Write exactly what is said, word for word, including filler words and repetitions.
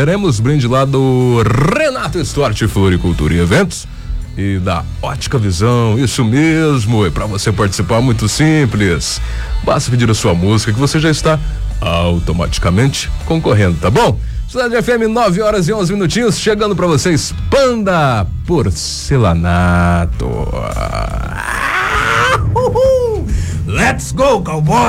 teremos brinde lá do Renato Stort Floricultura e Eventos e da Ótica Visão, isso mesmo. E para você participar, muito simples, basta pedir a sua música que você já está automaticamente concorrendo, tá bom? Cidade F M, nove horas e onze minutinhos, chegando para vocês, Panda Porcelanato. Let's go, cowboy!